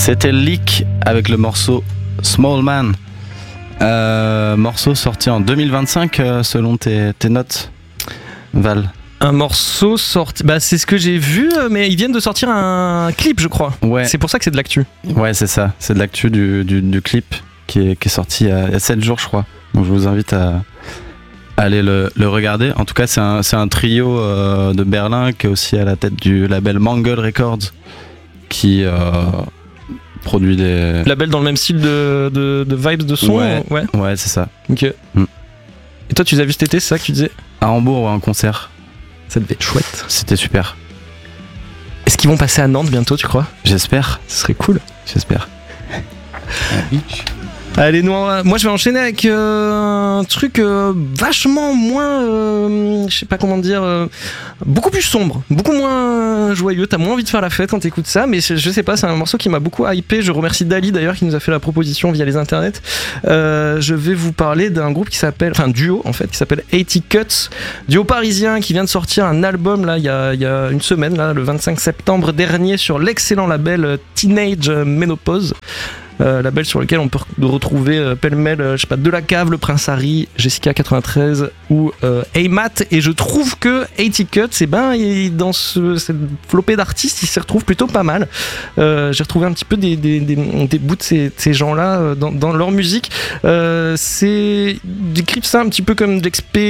C'était Leak avec le morceau Small Man. Morceau sorti en 2025 selon tes notes, Val. Un morceau sorti, c'est ce que j'ai vu, mais ils viennent de sortir un clip, je crois. Ouais. C'est pour ça que c'est de l'actu. Ouais, c'est ça. C'est de l'actu du clip qui est sorti il y a 7 jours, je crois. Donc je vous invite à aller le regarder. En tout cas, c'est un trio de Berlin qui est aussi à la tête du label Mangle Records qui produit des... Label dans le même style de vibes de son. Ouais, c'est ça. Ok. Et toi, tu les as vus cet été, c'est ça que tu disais? À Hambourg, ouais, en concert. Ça devait être chouette. C'était super. Est-ce qu'ils vont passer à Nantes bientôt, tu crois? J'espère. Ce serait cool. J'espère. Allez, moi je vais enchaîner avec un truc vachement moins, je sais pas comment dire, beaucoup plus sombre, beaucoup moins joyeux. T'as moins envie de faire la fête quand t'écoutes ça, mais je sais pas, c'est un morceau qui m'a beaucoup hypé. Je remercie Dali d'ailleurs qui nous a fait la proposition via les internets. Je vais vous parler d'un groupe qui s'appelle, enfin duo en fait, qui s'appelle 80 Cuts, duo parisien qui vient de sortir un album là il y a une semaine là, le 25 septembre dernier sur l'excellent label Teenage Menopause. Label sur lequel on peut retrouver pêle-mêle, je sais pas, De La Cave, Le Prince Harry, Jessica 93 ou Aymat. Et je trouve que 80 Cuts, dans cette flopée d'artistes, il s'y retrouve plutôt pas mal. J'ai retrouvé un petit peu des bouts de ces gens-là dans leur musique. C'est décrit ça un petit peu comme de l'expé